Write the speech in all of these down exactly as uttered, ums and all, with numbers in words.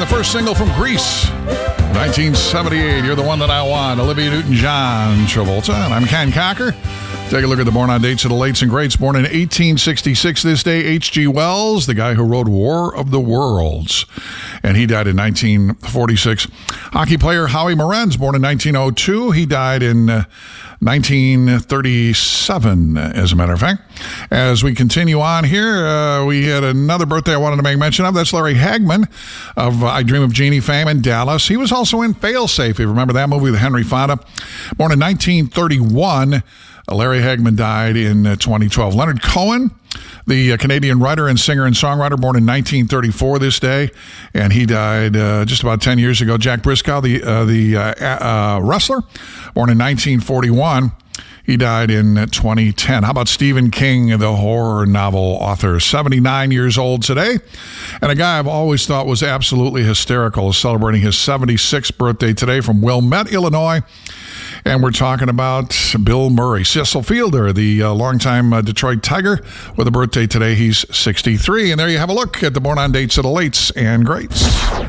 the first single from Grease, nineteen seventy-eight. You're the one that I want. Olivia Newton-John, Travolta. And I'm Ken Cocker. Take a look at the Born on Dates of the Lates and Greats. Born in eighteen sixty-six this day, H G Wells, the guy who wrote War of the Worlds. And he died in nineteen forty-six. Hockey player Howie Morenz, born in nineteen oh two. He died in uh, nineteen thirty-seven, as a matter of fact. As we continue on here, uh, we had another birthday I wanted to make mention of. That's Larry Hagman of uh, I Dream of Jeannie fame in Dallas. He was also in Failsafe. If you remember that movie with Henry Fonda. Born in nineteen thirty-one. Larry Hagman died in uh, twenty twelve. Leonard Cohen, the uh, Canadian writer and singer and songwriter, born in nineteen thirty-four this day, and he died uh, just about ten years ago. Jack Briscoe, the uh, the uh, uh, wrestler, born in nineteen forty-one. He died in twenty ten. How about Stephen King, the horror novel author, seventy-nine years old today, and a guy I've always thought was absolutely hysterical, is celebrating his seventy-sixth birthday today, from Wilmette, Illinois. And we're talking about Bill Murray. Cecil Fielder, the uh, longtime uh, Detroit Tiger, with a birthday today. He's sixty-three. And there you have a look at the Born on Dates of the Lates and Greats.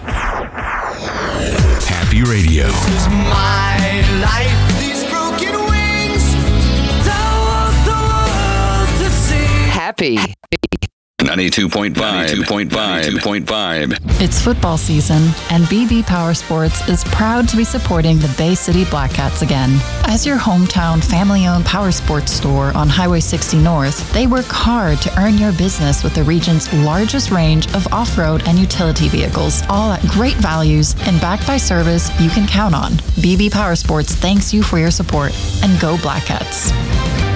Happy Radio. This is my life. These broken wings don't want the world to see. Happy. ninety-two point five. ninety-two point five. ninety-two point five. It's football season, and B B Power Sports is proud to be supporting the Bay City Blackcats again. As your hometown family-owned power sports store on Highway sixty North, they work hard to earn your business with the region's largest range of off-road and utility vehicles, all at great values and backed by service you can count on. B B Power Sports thanks you for your support, and go Blackcats.